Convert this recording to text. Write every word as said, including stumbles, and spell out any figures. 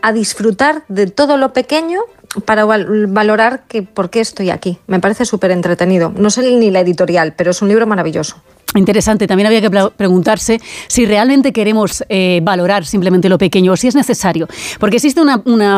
a disfrutar de todo lo pequeño para val- valorar que por qué estoy aquí. Me parece súper entretenido. No sé ni la editorial, pero es un libro maravilloso. Interesante. También había que preguntarse si realmente queremos eh, valorar simplemente lo pequeño o si es necesario. Porque existe una, una